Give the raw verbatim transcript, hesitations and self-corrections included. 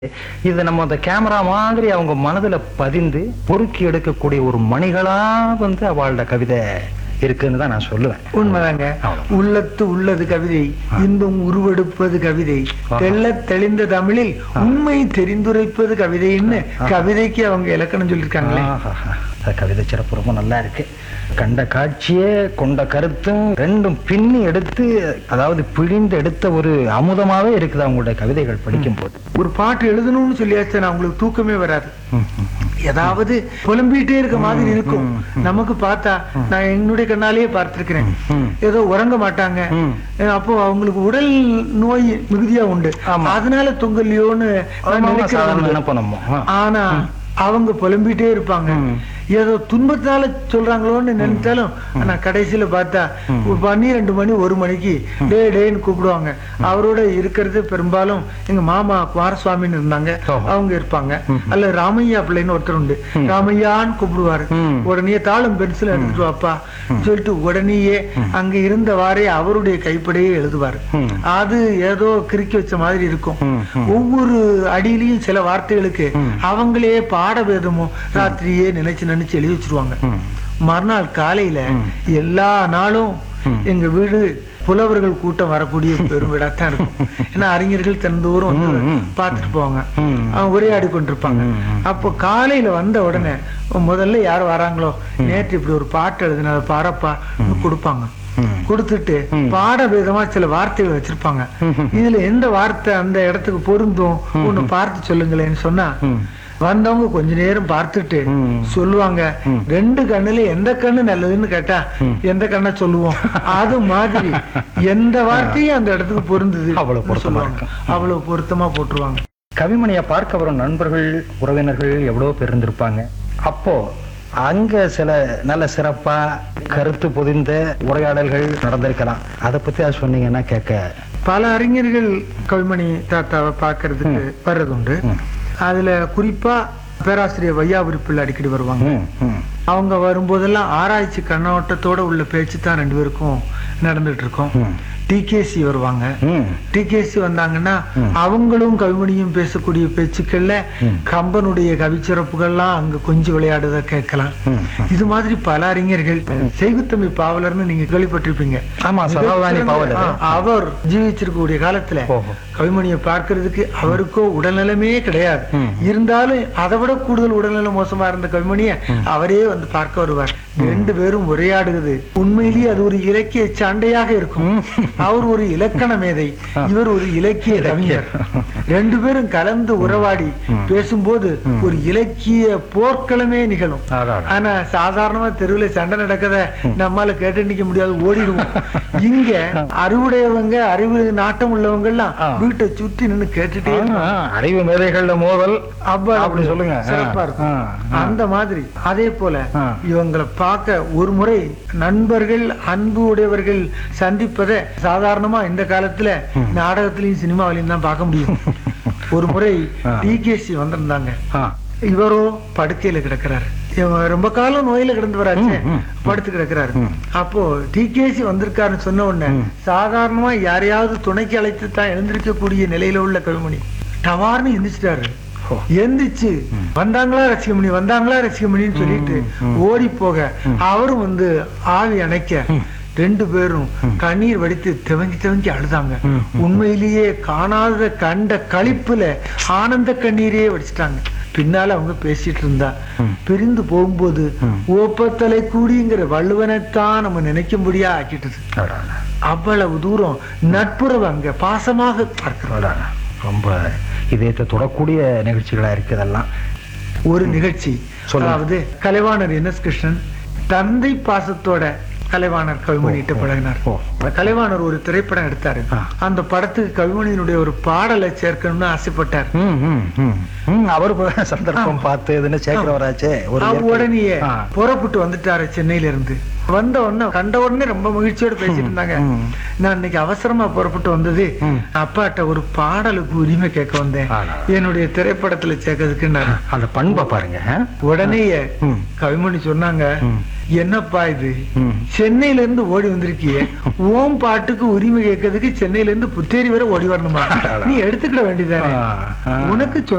இது நம்ம அந்த கேமரா மாதிரி அவங்க மனதுல பதிந்து பொறுக்கி எடுக்கக்கூடிய ஒரு மணிகளா வந்து அவளோட கவிதை இருக்குன்னு தான் நான் சொல்லுவேன். உண்மைதாங்க. உள்ளத்து உள்ளது கவிதை, இன்பம் உருவெடுப்பது கவிதை, தெள்ள தெளிந்த தமிழில் உண்மை தெரிந்துரைப்பது கவிதைன்னு கவிதைக்கு அவங்க இலக்கணம் சொல்லியிருக்காங்களே. கவிதை சிறப்பு ரொம்ப நல்லா இருக்கு. கண்ட காட்சியே கொண்ட கருத்தும் ரெண்டும் பின்னி எடுத்து, அதாவது பிழிந்து எடுத்த ஒரு அமுதமாவே இருக்குது அவங்களுடைய கவிதைகள் படிக்கும் போது. ஒரு பாட்டு எழுதணும்னு சொல்லியாச்சு, நான் உங்களுக்கு தூக்கமே வராது. ஏதாவது புலம்பிட்டே இருக்க மாதிரி இருக்கும். நமக்கு பார்த்தா, நான் என்னுடைய கண்ணாலேயே பார்த்திருக்கிறேன், ஏதோ உறங்க மாட்டாங்க, அப்போ அவங்களுக்கு உடல் நோய் மிகுதியா உண்டு, அதனால தொங்கல்லையோன்னு நினைக்கிறேன். ஆனா அவங்க புலம்பிட்டே இருப்பாங்க, ஏதோ துன்பத்தால சொல்றாங்களோன்னு நினைச்சாலும். ஆனா கடைசியில பார்த்தா பன்னிரெண்டு மணி ஒரு மணிக்கு டே டேன்னு கூப்பிடுவாங்க. அவரோட இருக்கிறது பெரும்பாலும் எங்க மாமா குமாரசுவாமின்னு இருந்தாங்க, அவங்க இருப்பாங்க. அல்ல ராமையா பிள்ளைன்னு ஒருத்தர் உண்டு, ராமையான்னு கூப்பிடுவாரு. உடனே தாளம் பென்சில் எடுத்துட்டு வாப்பா சொல்லிட்டு உடனேயே அங்க இருந்தவாறே அவருடைய கைப்படையே எழுதுவாரு. அது ஏதோ கிறுக்கி வச்ச மாதிரி இருக்கும். ஒவ்வொரு அடியிலையும் சில வார்த்தைகளுக்கு அவங்களே பாட வேதமோ ராத்திரியே நினைச்சு நினைச்சு எழுதி வச்சிருவாங்க. மறுநாள் காலையில எல்லா நாளும் எங்க வீடு புலவர்கள் கூட்டம் வரக்கூடிய பெரும் விடத்தான் இருக்கும். ஏன்னா அறிஞர்கள் தினந்தோறும் பார்த்துட்டு போவாங்க, உரையாடி கொண்டிருப்பாங்க. அப்போ காலையில வந்த உடனே முதல்ல யார் வராங்களோ, நேற்று இப்படி ஒரு பாட்டு எழுதின அதை பாரப்பா கொடுப்பாங்க. கொடுத்துட்டு பாட விதமா சில வார்த்தைகள் வச்சிருப்பாங்க. இதுல எந்த வார்த்தை அந்த இடத்துக்கு பொருந்தும் ஒண்ணு பார்த்து சொல்லுங்களேன்னு சொன்னா, வந்தவங்க கொஞ்ச நேரம் பார்த்துட்டு சொல்லுவாங்க, ரெண்டு கண்ணுல எந்த கண்ணு நல்லதுன்னு கேட்டா எந்த கண்ணை சொல்லுவோம். அது மாதிரி எந்த வார்த்தையும் அந்த இடத்துக்கு பொருந்தது அவ்வளவு பொருத்தமா அவ்வளவு பொருத்தமா போட்டுருவாங்க. கவிமணியை பார்க்க வரும் நண்பர்கள் உறவினர்கள் எவ்வளவு பேர் இருந்திருப்பாங்க. அப்போ அங்க சில நல்ல சிறப்பா கருத்து பொதிந்த உரையாடல்கள் நடந்திருக்கலாம். அதை பத்தி அது சொன்னீங்கன்னா கேட்க. பல அறிஞர்கள் கவிமணி தாத்தாவை பார்க்கறதுக்கு வர்றதுண்டு. அதுல குறிப்பா பேராசிரியர் வையாபுரி பிள்ளை அடிக்கடி வருவாங்க. அவங்க வரும்போதெல்லாம் ஆராய்ச்சி கண்ணோட்டத்தோட உள்ள பேச்சு தான் ரெண்டு பேருக்கும் நடந்துட்டு இருக்கோம். டிகேசி வருவாங்க. டிகேசி வந்தாங்கன்னா அவங்களும் கவிமணியும் பேசக்கூடிய பேச்சுக்கள்ல கம்பனுடைய கவிச்சிறப்புகள்லாம் அங்க கொஞ்சம் விளையாடுத கேட்கலாம். இது மாதிரி பல அறிஞர்கள், செய்குத்தம்பி பாவலர்னு நீங்க கேள்விப்பட்டிருப்பீங்க. அவர் ஜீவிச்சிருக்கக்கூடிய காலத்துல கவிமணியை பார்க்கறதுக்கு அவருக்கோ உடல்நலமே கிடையாது. இருந்தாலும் அதை விட கூடுதல் உடல்நலம் மோசமா இருந்த கவிமணியை அவரே வந்து பார்க்க வருவார். ரெண்டு பேரும் உரையாடுகிறது உண்மையிலேயே அது ஒரு இலக்கிய சண்டையாக இருக்கும். அவர் ஒரு இலக்கண மேதை, இவர் ஒரு இலக்கிய கவிஞர். ரெண்டு பேரும் கலந்து உறவாடி பேசும்போது ஒரு இலக்கிய போர்க்களமே நிகழும். ஆனா சாதாரணமா தெருவில் சண்டை நடக்கத நம்மால கேட்டு நிக்க முடியாது, ஓடிடுவோம். இங்க அறிவுடையவங்க, அறிவு நாட்டம் உள்ளவங்க எல்லாம் வீட்டை சுற்றி நின்று கேட்டுட்டே அறிவு மேதைகள்ல மோதல் அப்படி சொல்லுங்க, சிறப்பா இருக்கும். அந்த மாதிரி அதே போல இவங்களை பார்க்க ஒரு முறை நண்பர்கள், அன்பு உடையவர்கள் சந்திப்பதை சாதாரணமா இந்த காலத்துல நாடகத்திலையும் சினிமாவிலையும் தான் பார்க்க முடியும். ஒரு முறை டிகேசி வந்திருந்தாங்க. இவரோ படுக்கையில கிடக்கிறாரு, ரொம்ப காலம் நோயில கிடந்து வராச்சு, படுத்து கிடக்கிறாரு. அப்போ டிகேசி வந்திருக்காருன்னு சொன்ன உடனே சாதாரணமா யாரையாவது துணைக்கு அழைத்து தான் எழுந்திருக்கக்கூடிய நிலையில உள்ள கவிமணி டவார்னு எந்திரிச்சிட்டாரு. எந்திரிச்சு வந்தாங்களா ரசிகமணி, வந்தாங்களா ரசிகமணின்னு சொல்லிட்டு ஓடி போக அவரும் வந்து ஆவி அணைக்க ரெண்டு பேரும் கண்ணீர் வடித்து திவங்கி திவங்கி அழுதாங்க. உண்மையிலேயே காணாத கண்ட களிப்புல ஆனந்த கண்ணீரே வடிச்சிட்டாங்க. பின்னால அவங்க பேசிட்டு இருந்தா, பிரிந்து போகும்போது ஓப்பத்தலை கூடிங்கிற வள்ளுவனைத்தான் நம்ம நினைக்கும்படியா ஆக்கிட்டது. அவ்வளவு தூரம் நட்புறவு அங்க பாசமாக பார்க்கிறோம். ரொம்ப இதயத்தை தொடக்கூடிய நிகழ்ச்சிகளா இருக்கு இதெல்லாம். ஒரு நிகழ்ச்சி, அதாவது கலைவாணர் என் எஸ் கிருஷ்ணன் தந்தை பாசத்தோட கலைவாணர் கவிமணிட்டு பழகினார். கலைவாணர் ஒரு திரைப்படம் எடுத்தாரு. அந்த படத்துக்கு கவிமணியினுடைய ஒரு பாடலை சேர்க்கணும்னு ஆசைப்பட்டார். அவரு சந்தர்ப்பம் பார்த்து சேர்க்கிறவராச்சே. உடனே புறப்பட்டு வந்துட்டாரு சென்னையில இருந்து. வந்த உடனே கண்ட உடனே ரொம்ப மகிழ்ச்சியோட பேசிட்டு இருந்தாங்க. நான் இன்னைக்கு அவசரமா புறப்பட்டு வந்தது, அப்பாட்ட ஒரு பாடலுக்கு உரிமை கேட்க வந்தேன், என்னுடைய திரைப்படத்துல சேர்க்கறதுக்கு. அந்த பண்பை பாருங்க. உடனே கவிமணி சொன்னாங்க, என்னப்பா இது, சென்னையில இருந்து ஓடி வந்திருக்கிய, ஓம் பாட்டுக்கு உரிமை கேட்கறதுக்கு சென்னையில இருந்து புத்தேரி வரை ஓடி வரணுமா? நீ எடுத்துக்கிட வேண்டியதானே, உனக்கு